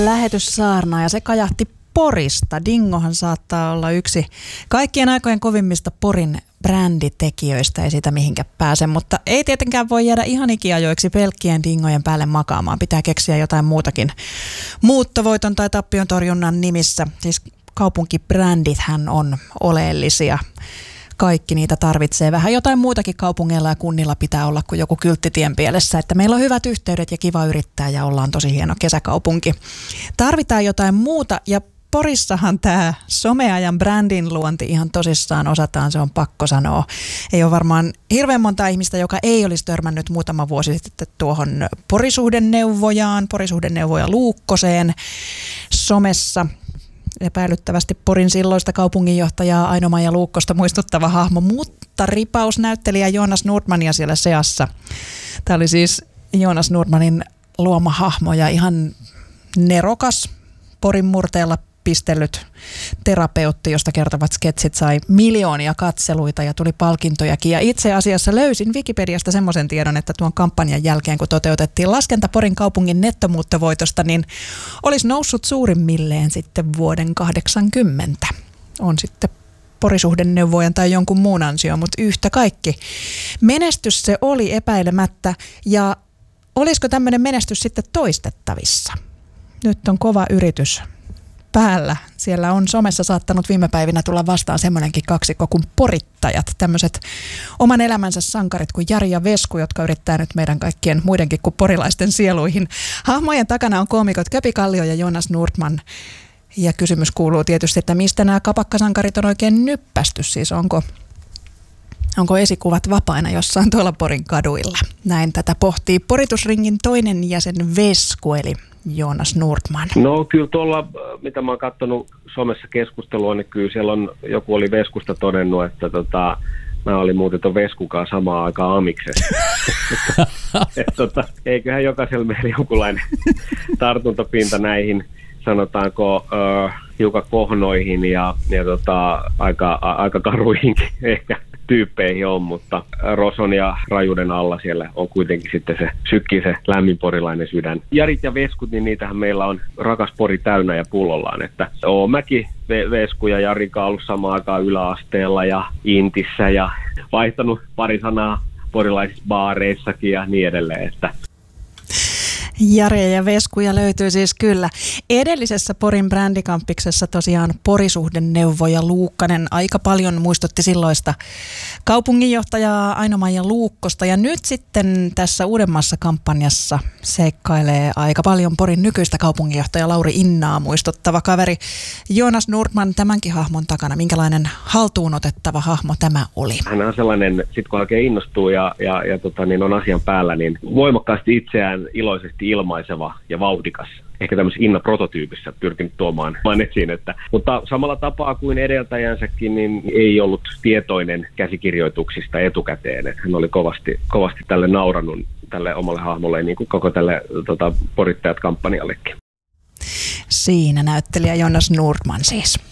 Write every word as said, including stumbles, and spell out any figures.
lähetyssaarnaa ja se kajahti Porista. Dingohan saattaa olla yksi kaikkien aikojen kovimmista Porin bränditekijöistä, ei siitä mihinkä pääse, mutta ei tietenkään voi jäädä ihan ikiajoiksi pelkkien dingojen päälle makaamaan. Pitää keksiä jotain muutakin muuttovoiton tai tappion torjunnan nimissä. Siis kaupunkibrändithän on oleellisia. Kaikki niitä tarvitsee. Vähän jotain muutakin kaupungeilla ja kunnilla pitää olla kuin joku kyltti tien pielessä, että meillä on hyvät yhteydet ja kiva yrittää ja ollaan tosi hieno kesäkaupunki. Tarvitaan jotain muuta ja Porissahan tämä someajan brändin luonti ihan tosissaan osataan, se on pakko sanoa. Ei ole varmaan hirveän monta ihmistä, joka ei olisi törmännyt muutama vuosi sitten tuohon porisuhdeneuvojaan, porisuhdeneuvoja Luukkoseen somessa. Epäilyttävästi Porin silloista kaupunginjohtajaa Aino-Maija Luukkosta muistuttava hahmo, mutta ripausnäyttelijä Jonas Nordmania siellä seassa. Tämä oli siis Jonas Nordmanin luoma hahmo ja ihan nerokas Porin murteella pistellyt terapeutti, josta kertovat sketsit sai miljoonia katseluita ja tuli palkintojakin. Ja itse asiassa löysin Wikipediasta semmoisen tiedon, että tuon kampanjan jälkeen, kun toteutettiin laskenta Porin kaupungin nettomuuttovoitosta, niin olisi noussut suurimmilleen sitten vuoden kahdeksankymmentä. On sitten porisuhdeneuvojan tai jonkun muun ansio, mutta yhtä kaikki. Menestys se oli epäilemättä ja olisiko tämmöinen menestys sitten toistettavissa? Nyt on kova yritys päällä. Siellä on somessa saattanut viime päivinä tulla vastaan semmoinenkin kaksikko kuin porittajat, tämmöiset oman elämänsä sankarit kuin Jari ja Vesku, jotka yrittää nyt meidän kaikkien muidenkin kuin porilaisten sieluihin. Hahmojen takana on koomikot Köpi Kallio ja Jonas Nordman. Ja kysymys kuuluu tietysti, että mistä nämä kapakkasankarit on oikein nyppästy, siis onko, onko esikuvat vapaina jossain tuolla Porin kaduilla. Näin tätä pohtii Poritusringin toinen jäsen Vesku, eli Jonas Nordman. No kyllä tuolla, mitä mä oon katsonut somessa keskustelua, niin kyllä siellä on, joku oli Veskusta todennut, että tota, mä olin muuten ton Veskukaan samaan aikaan amiksessa. Et, tota, eiköhän jokaisella meillä jonkunlainen tartuntapinta näihin, sanotaanko, äh, hiukan kohnoihin ja, ja tota, aika, a, aika karuihinkin ehkä tyyppeihin on, mutta roson ja rajuuden alla siellä on kuitenkin sitten se sykkii se lämmin porilainen sydän. Jarit ja Veskut, niin niitähän meillä on rakas Pori täynnä ja pullollaan, että oon mäkin Vesku ja Jarikaan ollut samaan aikaan yläasteella ja Intissä ja vaihtanut pari sanaa porilaisissa baareissakin ja niin edelleen, että Jare ja Veskuja löytyy siis kyllä. Edellisessä Porin brändikampiksessa tosiaan porisuhdeneuvoja Luukkanen aika paljon muistutti silloista kaupunginjohtajaa Aino-Maija Luukkosta. Ja nyt sitten tässä uudemmassa kampanjassa seikkailee aika paljon Porin nykyistä kaupunginjohtaja Lauri Innaa muistuttava kaveri Jonas Nordman tämänkin hahmon takana. Minkälainen haltuunotettava hahmo tämä oli? Hän on sellainen, sit kun oikein innostuu ja, ja, ja tota, niin on asian päällä, niin voimakkaasti itseään iloisesti ilmaiseva ja vauhdikas. Ehkä tämmöisessä Inna-prototyypissä pyrkinyt tuomaan esiin, että, mutta samalla tapaa kuin edeltäjänsäkin, niin ei ollut tietoinen käsikirjoituksista etukäteen. Että hän oli kovasti, kovasti tälle naurannut tälle omalle hahmolle, niin kuin koko tälle tota, Porittajat-kampanjallekin. Siinä näyttelijä Jonas Nordman siis.